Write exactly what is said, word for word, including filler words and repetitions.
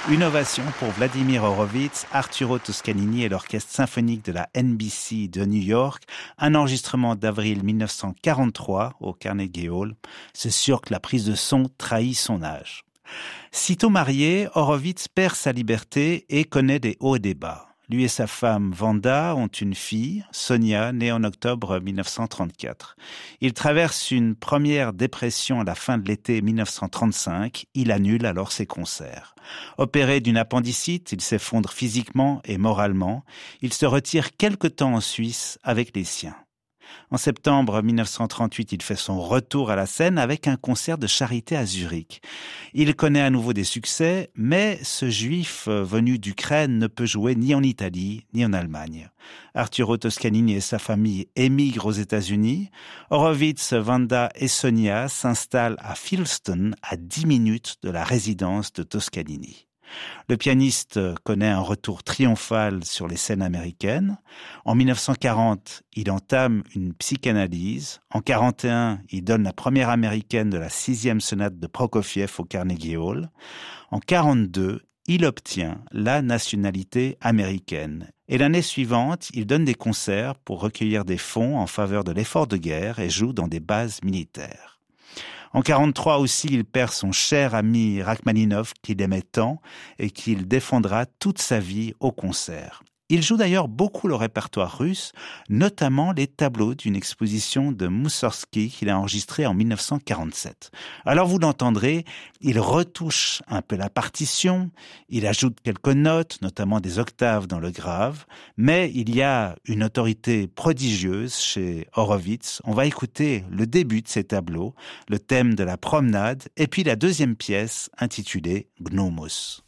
Une ovation pour Vladimir Horowitz, Arturo Toscanini et l'orchestre symphonique de la N B C de New York. Un enregistrement d'avril mille neuf cent quarante-trois au Carnegie Hall. C'est sûr que la prise de son trahit son âge. Sitôt marié, Horowitz perd sa liberté et connaît des hauts et des bas. Lui et sa femme Wanda ont une fille, Sonia, née en octobre mille neuf cent trente-quatre. Il traverse une première dépression à la fin de l'été mille neuf cent trente-cinq. Il annule alors ses concerts. Opéré d'une appendicite, il s'effondre physiquement et moralement. Il se retire quelque temps en Suisse avec les siens. En septembre mille neuf cent trente-huit, il fait son retour à la scène avec un concert de charité à Zurich. Il connaît à nouveau des succès, mais ce juif venu d'Ukraine ne peut jouer ni en Italie ni en Allemagne. Arturo Toscanini et sa famille émigrent aux États-Unis. Horowitz, Wanda et Sonia s'installent à Fieldston, à dix minutes de la résidence de Toscanini. Le pianiste connaît un retour triomphal sur les scènes américaines. En mille neuf cent quarante, il entame une psychanalyse. En quarante et un, il donne la première américaine de la sixième sonate de Prokofiev au Carnegie Hall. En quarante-deux, il obtient la nationalité américaine. Et l'année suivante, il donne des concerts pour recueillir des fonds en faveur de l'effort de guerre et joue dans des bases militaires. En quarante-trois aussi, il perd son cher ami Rachmaninov qu'il aimait tant et qu'il défendra toute sa vie au concert. Il joue d'ailleurs beaucoup le répertoire russe, notamment les tableaux d'une exposition de Moussorgsky qu'il a enregistrée en mille neuf cent quarante-sept. Alors vous l'entendrez, il retouche un peu la partition, il ajoute quelques notes, notamment des octaves dans le grave, mais il y a une autorité prodigieuse chez Horowitz. On va écouter le début de ces tableaux, le thème de la promenade, et puis la deuxième pièce intitulée Gnomos.